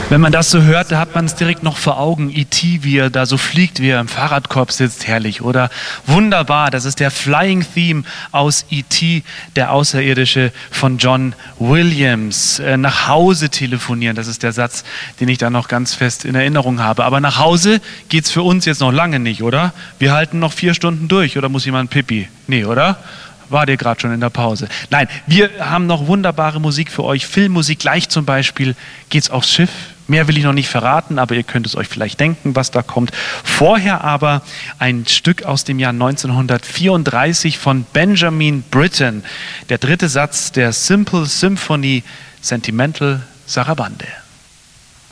Wenn man das so hört, da hat man es direkt noch vor Augen. E.T., wie er da so fliegt, wie er im Fahrradkorb sitzt, herrlich, oder? Wunderbar, das ist der Flying Theme aus E.T., der Außerirdische von John Williams. Nach Hause telefonieren, das ist der Satz, den ich da noch ganz fest in Erinnerung habe. Aber nach Hause geht's für uns jetzt noch lange nicht, oder? Wir halten noch 4 Stunden durch, oder muss jemand Pipi? Nee, oder? War dir gerade schon in der Pause? Nein, wir haben noch wunderbare Musik für euch. Filmmusik, gleich zum Beispiel geht's aufs Schiff. Mehr will ich noch nicht verraten, aber ihr könnt es euch vielleicht denken, was da kommt. Vorher aber ein Stück aus dem Jahr 1934 von Benjamin Britten. Der 3. Satz der Simple Symphony, Sentimental Sarabande.